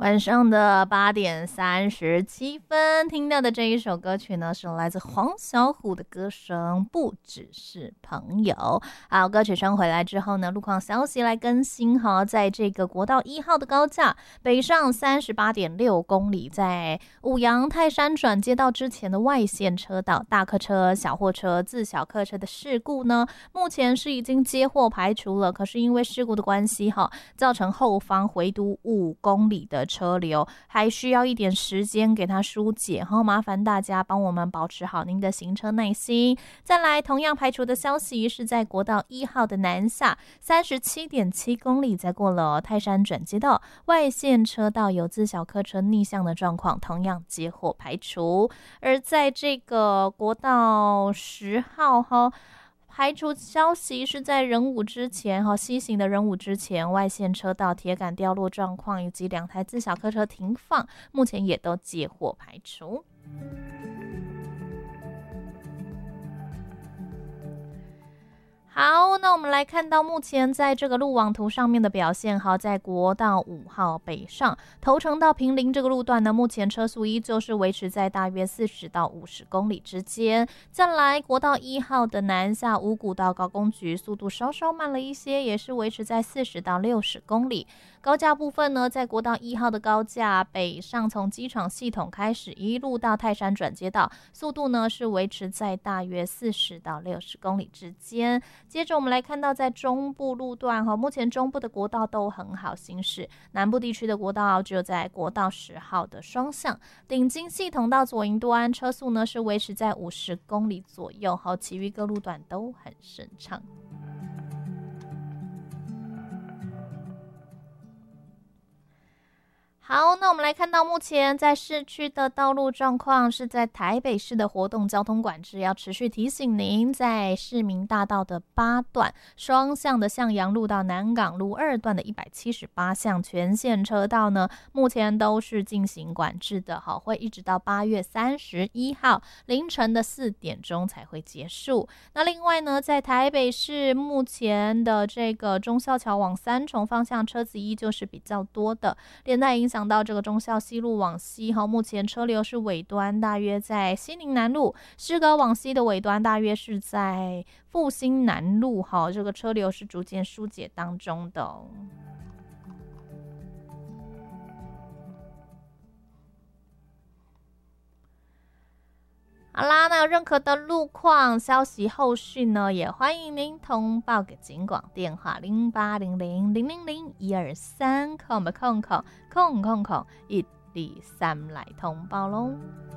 晚上的8:37，听到的这一首歌曲呢，是来自黄小琥的歌声，不只是朋友。好，歌曲声回来之后呢，路况消息来更新哈，在这个国道1号的高架北上38.6公里，在五杨泰山转接道之前的外线车道，大客车、小货车、自小客车的事故呢，目前是已经接获排除了，可是因为事故的关系哈，造成后方回堵5公里的车流，还需要一点时间给它疏解，麻烦大家帮我们保持好您的行车耐心。再来，同样排除的消息是在国道1号的南下37.7公里，在过了泰山转接道外线车道有自小客车逆向的状况，同样接获排除。而在这个国道10号排除消息是在仁武之前西行的仁武之前，外线车道铁杆掉落状况以及2台自小客车停放，目前也都接获排除。好，那我们来看到目前在这个路网图上面的表现。好，在国道5号北上头城到坪林这个路段呢，目前车速依旧是维持在大约40到50公里之间。再来，国道1号的南下五股到高工局，速度稍稍慢了一些，也是维持在40到60公里。高架部分呢，在国道1号的高架北上，从机场系统开始一路到泰山转接道，速度呢是维持在大约40到60公里之间。接着我们来看到在中部路段目前中部的国道都很好行驶，南部地区的国道只有在国道10号的双向顶金系统到左营端，车速呢是维持在50公里左右，其余各路段都很顺畅。好，那我们来看到目前在市区的道路状况，是在台北市的活动交通管制要持续提醒您，在市民大道的8段双向的向阳路到南港路2段的178项全线车道呢，目前都是进行管制的，会一直到8月31号凌晨的4点钟才会结束。那另外呢，在台北市目前的这个忠孝桥往3重方向车子依旧是比较多的，连带影响到这个忠孝西路往西，目前车流是尾端大约在西宁南路，诗歌往西的尾端大约是在复兴南路，这个车流是逐渐疏解当中的好啦，那有任何的路况消息后续呢，也欢迎您通报给警广电话0800000123，000-123来通报咯。